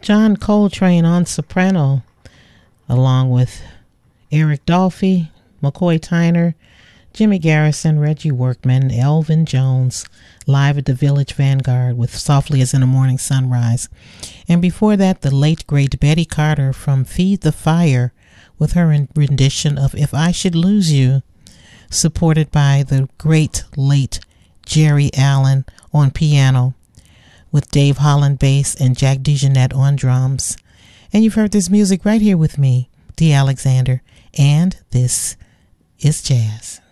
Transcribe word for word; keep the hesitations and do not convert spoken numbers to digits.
John Coltrane on soprano, along with Eric Dolphy, McCoy Tyner, Jimmy Garrison, Reggie Workman, Elvin Jones, live at the Village Vanguard with Softly as in the Morning Sunrise. And before that, the late, great Betty Carter from Feed the Fire with her rendition of If I Should Lose You, supported by the great, late Jerry Allen on piano, with Dave Holland bass and Jack DeJohnette on drums. And you've heard this music right here with me, Dee Alexander, and this is jazz.